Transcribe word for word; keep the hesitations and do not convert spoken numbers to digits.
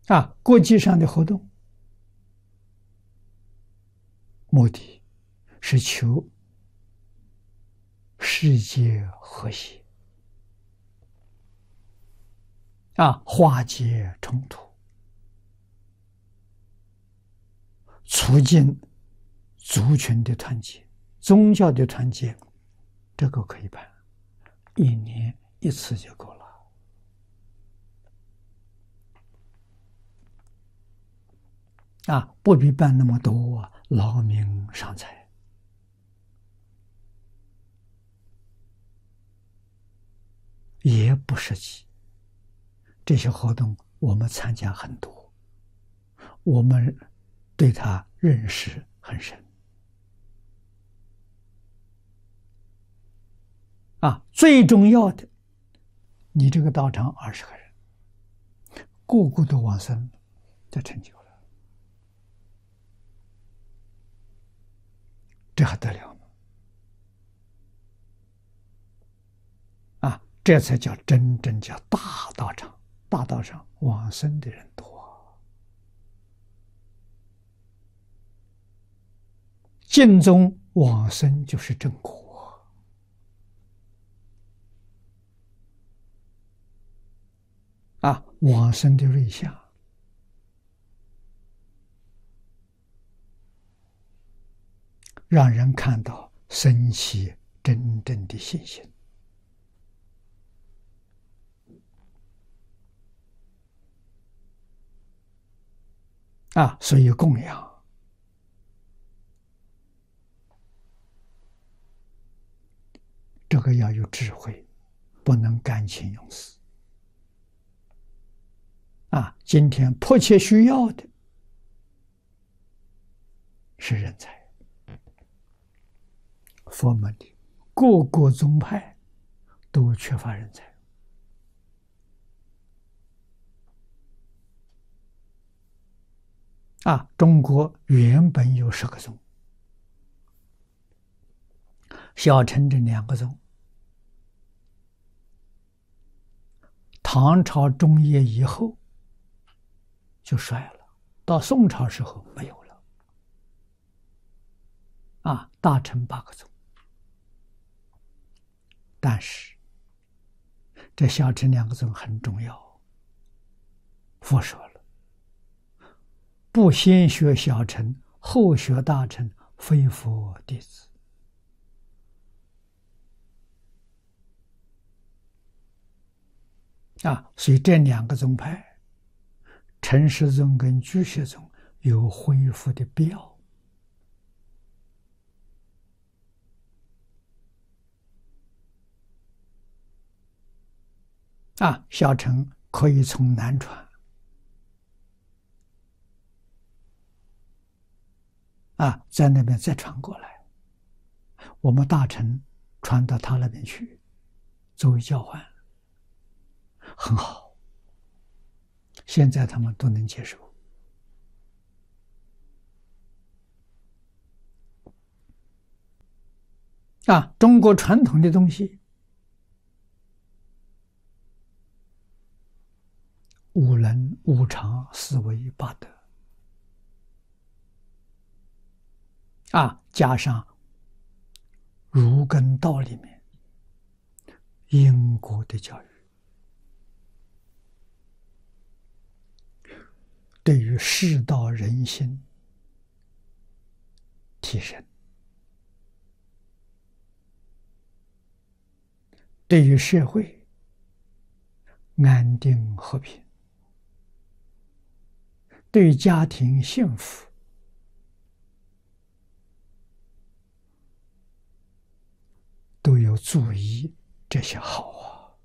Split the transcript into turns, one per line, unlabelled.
啊，国际上的活动目的是求世界和谐啊，化解冲突，促进族群的团结、宗教的团结，这个可以办，一年一次就够了。啊，不必办那么多啊，劳民伤财。也不实际。这些活动我们参加很多，我们对它认识很深。啊，最重要的，你这个道场二十个人，个个都往生，就成就了，这还得了吗？啊，这才叫真正叫大道场。大道场往生的人多，净宗往生就是正果。啊，往生的瑞相，让人看到升起真正的信心。啊，所以供养这个要有智慧，不能感情用事。啊，今天迫切需要的是人才。佛门里各个宗派都缺乏人才。啊，中国原本有十个宗，小乘这两个宗，唐朝中叶以后就衰了，到宋朝时候没有了。啊，大乘八个宗，但是这小乘两个宗很重要。佛说了，不先学小乘，后学大乘，非佛弟子。啊，所以这两个宗派，陈氏宗跟居士宗有恢复的必要。啊，小乘可以从南传。啊，在那边再传过来，我们大乘传到他那边去，作为交换，很好。现在他们都能接受。啊，中国传统的东西，五伦、五常、四维、八德。啊，加上儒跟道里面因果的教育，对于世道人心提升，对于社会安定和平，对于家庭幸福都有注意这些好啊。